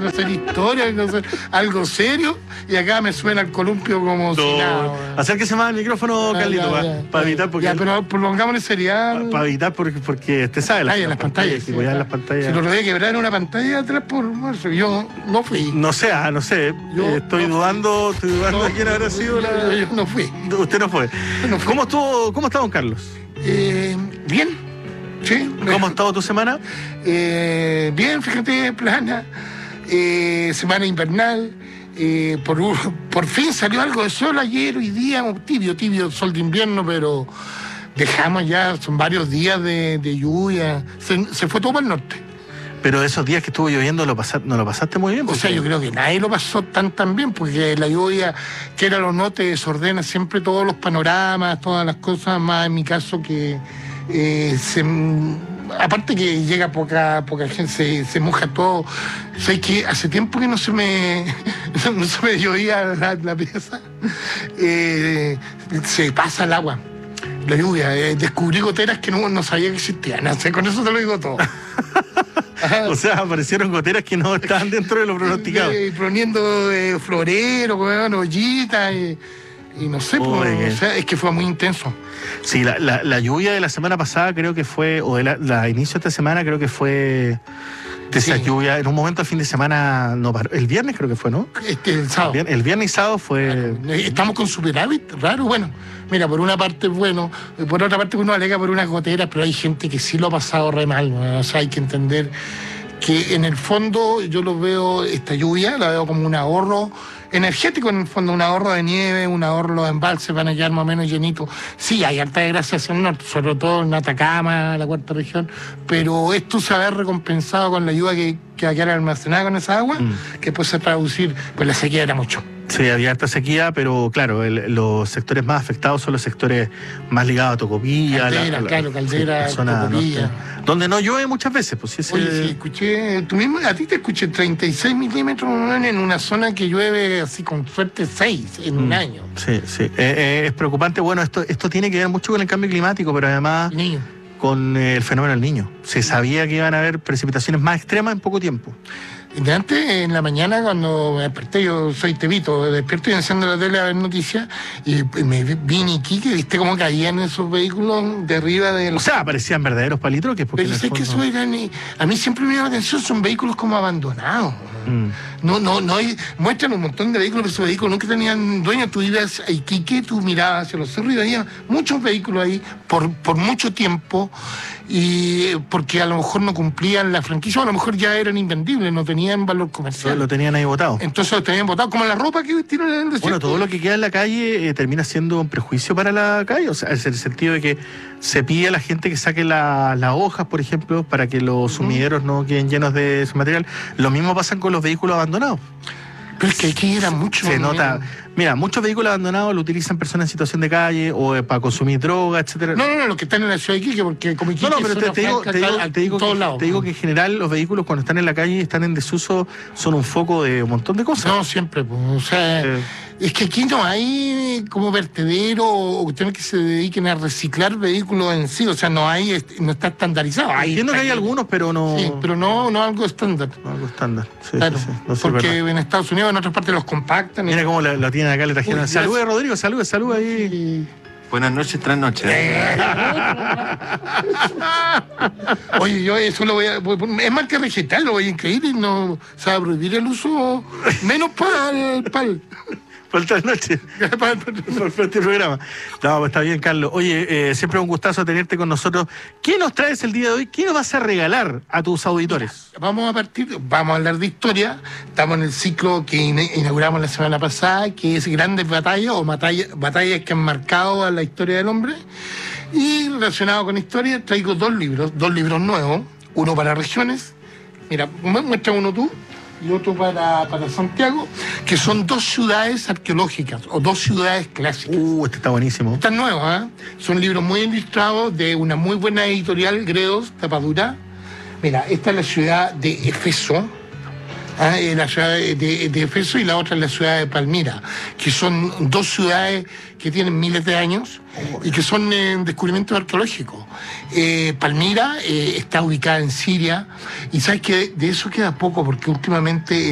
tratando de hacer historia, algo serio, y acá me suena el columpio como si nada. Acérquese más al micrófono, Carlito, para evitar porque... Ya, pero prolongámosle serial. Para evitar porque usted sabe las pantallas. Si las pantallas. Si lo rodea quebrar una pantalla atrás por marzo, yo no fui. No sé. Estoy dudando de quién habrá sido la... Yo no fui. Usted no fue. ¿Cómo está don Carlos? Bien. Sí. ¿Cómo ha estado tu semana? Bien, fíjate, plana. Semana invernal. Por fin salió algo de sol ayer, hoy día, tibio, sol de invierno, pero dejamos ya, son varios días de lluvia. Se fue todo para el norte. Pero esos días que estuvo lloviendo no lo pasaste muy bien. O sea, yo creo que nadie lo pasó tan bien, porque la lluvia, quiera o no, te desordena siempre todos los panoramas, todas las cosas, más en mi caso que aparte que llega poca gente, se moja todo. Sé que hace tiempo que no se me llovía la pieza. Se pasa el agua, la lluvia. Descubrí goteras que no sabía que existían. No sé, con eso te lo digo todo. O sea, aparecieron goteras que no estaban dentro de lo pronosticado. Poniendo florero, ollitas y no sé, o sea, es que fue muy intenso. Sí, la lluvia de la semana pasada creo que fue, o de la inicio de esta semana creo que fue de esa lluvia. En un momento el fin de semana no paró. El viernes creo que fue, ¿no? El sábado. El viernes y sábado fue... Claro. Estamos con superávit, raro, bueno. Mira, por una parte es bueno, por otra parte uno alega por unas goteras, pero hay gente que sí lo ha pasado re mal, ¿no? O sea, hay que entender que en el fondo yo lo veo, esta lluvia, la veo como un ahorro energético, en el fondo, un ahorro de nieve, un ahorro de embalses, van a quedar más o menos llenitos. Sí, hay harta desgracia hacia el norte, sobre todo en Atacama, la cuarta región, pero esto se va a ver recompensado con la lluvia que va a quedar almacenada con esa agua, que puede ser traducir, pues la sequía era mucho. Sí, había harta sequía, pero claro, los sectores más afectados son los sectores más ligados a Tocopilla. Caldera, Tocopilla. Donde no llueve muchas veces. Pues, Oye, sí, escuché, tú mismo, a ti te escuché 36 milímetros en una zona que llueve así con suerte 6 en un año. Sí. Es preocupante. Bueno, esto tiene que ver mucho con el cambio climático, pero además con el fenómeno del Niño. Se sabía que iban a haber precipitaciones más extremas en poco tiempo. De antes, en la mañana, cuando me desperté, yo soy tebito, despierto y enciendo la tele a ver noticias, y me vi en Iquique, viste cómo caían esos vehículos de arriba de los... O sea, parecían verdaderos palitroques. Pero sé que eso eran... A mí siempre me llama la atención, son vehículos como abandonados. No hay... Muestran un montón de vehículos, pero esos vehículos nunca tenían dueño. Tú ibas a Iquique, tú mirabas hacia los cerros y había muchos vehículos ahí por mucho tiempo, y porque a lo mejor no cumplían la franquicia, o a lo mejor ya eran invendibles, no tenían valor comercial. Lo tenían ahí botado. Entonces lo tenían botado, como la ropa que tiran en el desierto. Bueno, todo lo que queda en la calle termina siendo un prejuicio para la calle, o sea, en el sentido de que se pide a la gente que saque las hojas, por ejemplo, para que los sumideros no queden llenos de ese material. Lo mismo pasa con los vehículos abandonados. Pero es que aquí era mucho. Se nota. Mira, muchos vehículos abandonados lo utilizan personas en situación de calle o para consumir droga, etcétera. No, los que están en la ciudad de Iquique, porque como Iquique pero te digo que en general los vehículos cuando están en la calle, están en desuso, son un foco de un montón de cosas. No, siempre, pues, o sea, es que aquí no hay como vertedero o cuestiones que se dediquen a reciclar vehículos en sí, o sea, no está estandarizado. Entiendo que hay algunos, pero no... Sí, pero no algo estándar. No algo estándar, sí. Claro, sí. No sé, porque en Estados Unidos, en otras partes los compactan. Mira cómo la tienen acá, le trajeron. Salude, Rodrigo, salude ahí. Buenas noches, trasnoches. Oye, yo eso lo voy a... Es más que vegetal, lo voy a incluir y no... O sea, prohibir el uso menos para el Falta la noche. Por este programa. No, pues está bien, Carlos. Oye, siempre un gustazo tenerte con nosotros. ¿Qué nos traes el día de hoy? ¿Qué nos vas a regalar a tus auditores? Vamos a hablar de historia. Estamos en el ciclo que inauguramos la semana pasada, que es Grandes Batallas o batallas que han marcado a la historia del hombre. Y relacionado con historia, traigo dos libros nuevos. Uno para regiones. Mira, muestra uno tú. Y otro para Santiago, que son dos ciudades arqueológicas o dos ciudades clásicas. Este está buenísimo. Están nuevos, ¿eh? Son libros muy ilustrados de una muy buena editorial, Gredos, tapadura. Mira, esta es la ciudad de Efeso, la ciudad de Efeso, y la otra es la ciudad de Palmira, que son dos ciudades que tienen miles de años y que son descubrimientos arqueológicos. Palmira está ubicada en Siria, y sabes que de eso queda poco, porque últimamente